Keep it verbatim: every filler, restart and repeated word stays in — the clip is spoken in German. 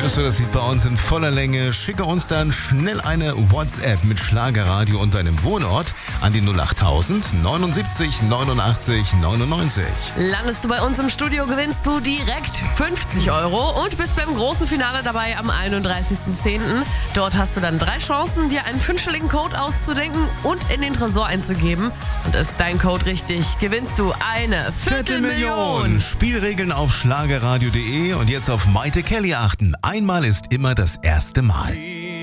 hörst du das Lied bei uns in voller Länge, schicke uns dann schnell eine WhatsApp mit Schlagerradio und deinem Wohnort an die null acht tausend neunundsiebzig neunundachtzig neunundneunzig. Landest du bei uns im Studio, gewinnst du direkt fünfzig Euro und bist beim großen Finale dabei am einunddreißigsten zehnten Dort hast du dann drei Chancen, dir einen fünfstelligen Code auszudenken und in den Tresor einzugeben. Und ist dein Code richtig, gewinnst du eine Viertelmillion. Spielregeln auf schlagerradio punkt de und jetzt auf Maite Kelly achten. Einmal ist immer das erste Mal.